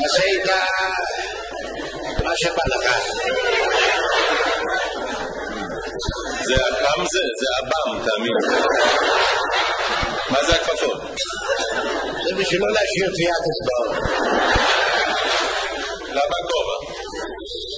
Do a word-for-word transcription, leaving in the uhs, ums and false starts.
תעשה איתה מה שבא לך. זה אבם זה? זה אבם, תאמין. מה זה הכפפות? זה בשביל לא להשאיר טביעת אצבעות.